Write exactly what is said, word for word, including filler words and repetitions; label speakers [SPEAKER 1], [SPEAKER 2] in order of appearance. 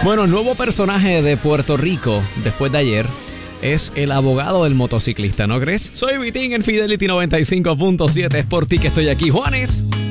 [SPEAKER 1] Bueno, el nuevo personaje de Puerto Rico, después de ayer, es el abogado del motociclista, ¿no crees? Soy Vitín en Fidelity noventa y cinco punto siete. Es por ti que estoy aquí, Juanes.